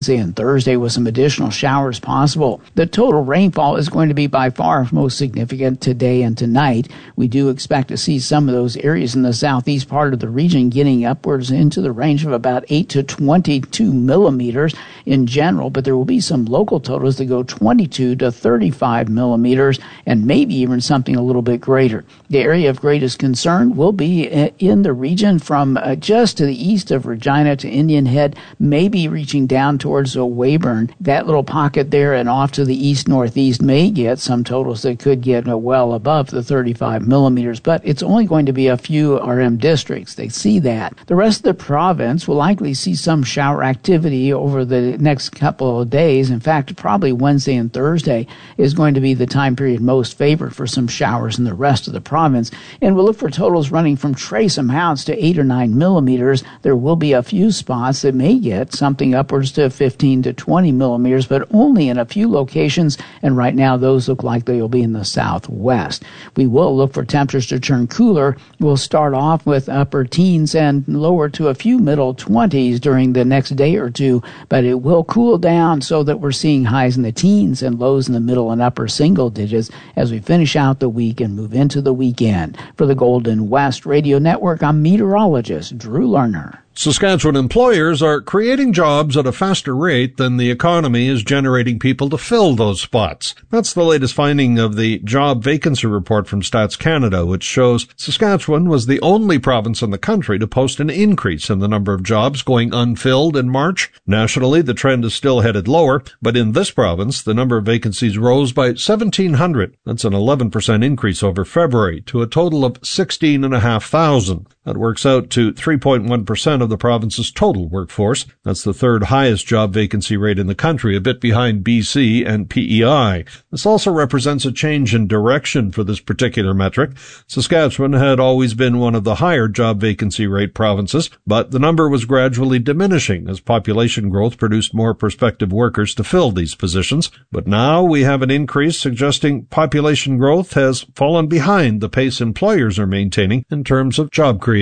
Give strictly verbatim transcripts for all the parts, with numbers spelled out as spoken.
Wednesday and Thursday with some additional showers possible. The total rainfall is going to be by far most significant today and tonight. We do expect to see some of those areas in the southeast part of the region getting upwards into the range of about eight to twenty-two millimeters in general, but there will be some local totals that go twenty-two to thirty-five millimeters and maybe even something a little bit greater. The area of greatest concern will be in the region from uh, just to the east of Regina to Indian Head, maybe reaching down towards uh, Weyburn. That little pocket there and off to the east-northeast may get some totals that could get uh, well above the thirty-five millimeters, but it's only going to be a few R M districts. They see that. The rest of the province will likely see some shower activity over the next couple of days. In fact, probably Wednesday and Thursday is going to be the time period most favored for some showers in the rest of the province. And we'll look for totals running from trace amounts to eight or nine millimeters. There will be a few spots that may get something upwards to fifteen to twenty millimeters, but only in a few locations. And right now, those look like they will be in the southwest. We will look for temperatures to turn cooler. We'll start off with upper teens and lower to a few middle twenties during the next day or two, but it will cool down so that we're seeing highs in the teens and lows in the middle and upper single digits as we finish out the week and move into the weekend. For the Golden West Radio Network, I'm meteorologist Drew Lerner. Saskatchewan employers are creating jobs at a faster rate than the economy is generating people to fill those spots. That's the latest finding of the job vacancy report from Stats Canada, which shows Saskatchewan was the only province in the country to post an increase in the number of jobs going unfilled in March. Nationally, the trend is still headed lower, but in this province, the number of vacancies rose by seventeen hundred. That's an eleven percent increase over February to a total of sixteen thousand five hundred. That works out to three point one percent of the province's total workforce. That's the third highest job vacancy rate in the country, a bit behind B C and P E I. This also represents a change in direction for this particular metric. Saskatchewan had always been one of the higher job vacancy rate provinces, but the number was gradually diminishing as population growth produced more prospective workers to fill these positions. But now we have an increase suggesting population growth has fallen behind the pace employers are maintaining in terms of job creation.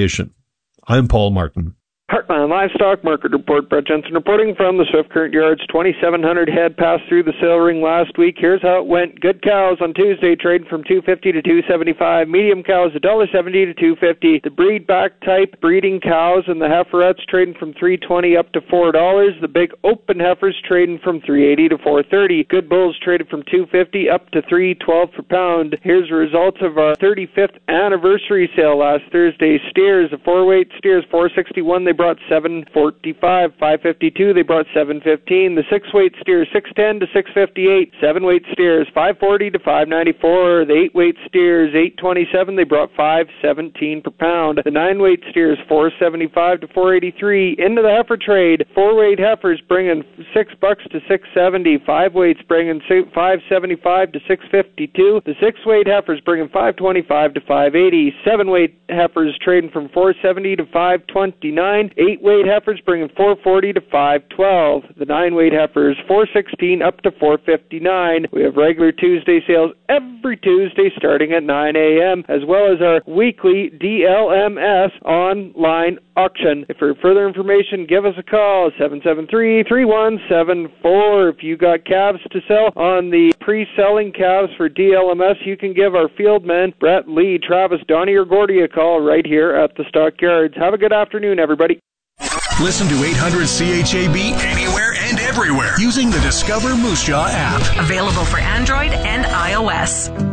I'm Paul Martin. Heartland Livestock Market Report. Brett Jensen reporting from the Swift Current Yards. twenty-seven hundred head passed through the sale ring last week. Here's how it went. Good cows on Tuesday trading from two fifty to two seventy-five. Medium cows one dollar seventy to two fifty. The breed back type breeding cows and the heiferettes trading from three twenty up to four dollars. The big open heifers trading from three eighty to four thirty. Good bulls traded from two fifty up to three twelve per pound. Here's the results of our thirty-fifth anniversary sale last Thursday. Steers, the four-weight steers four sixty-one. They brought seven forty-five. five fifty-two, they brought seven fifteen. The six-weight steers six ten to six fifty-eight. seven-weight steers five forty to five ninety-four. The eight-weight steers eight twenty-seven, they brought five seventeen per pound. The nine-weight steers four seventy-five to four eighty-three. Into the heifer trade, four-weight heifers bringing six bucks to six seventy. Five-weights bringing five seventy-five to six fifty-two. The six-weight heifers bringing five twenty-five to five eighty. Seven-weight heifers trading from four seventy to five twenty-nine. Eight-weight heifers bringing four forty to five twelve. The nine-weight heifers four sixteen up to four fifty-nine. We have regular Tuesday sales every Tuesday starting at nine a.m. as well as our weekly D L M S online auction. If for further information, give us a call, seven seven three, three one seven four. If you got calves to sell on the pre-selling calves for D L M S, you can give our fieldmen, Brett, Lee, Travis, Donnie, or Gordy a call right here at the Stockyards. Have a good afternoon, everybody. Listen to eight hundred C H A B anywhere and everywhere using the Discover Moose Jaw app. Available for Android and iOS.